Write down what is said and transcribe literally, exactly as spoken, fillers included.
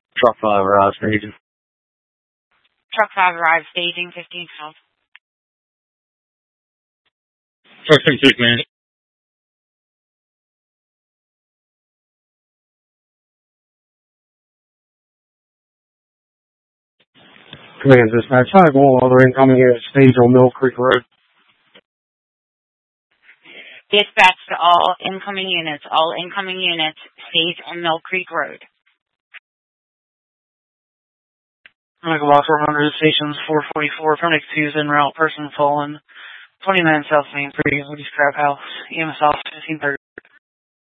Truck five arrives, staging. Truck five arrives, staging, fifteen south. Truck six, man. Command dispatch, five one, other incoming unit, stage on Mill Creek Road. Dispatch to all incoming units. All incoming units, stage on Mill Creek Road. Medical box one hundred, stations four forty-four, Phoenix two is en route, person fallen, twenty minutes south Main Street, Woody's Crab House, E M S off fifteen thirty.